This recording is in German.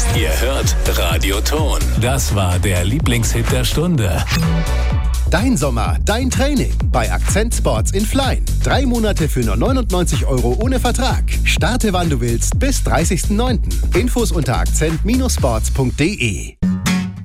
Ihr hört Radio Ton. Das war der Lieblingshit der Stunde. Dein Sommer, dein Training bei Akzent Sports in Flein. 3 Monate für nur 99 € ohne Vertrag. Starte wann du willst bis 30.09. Infos unter akzent-sports.de.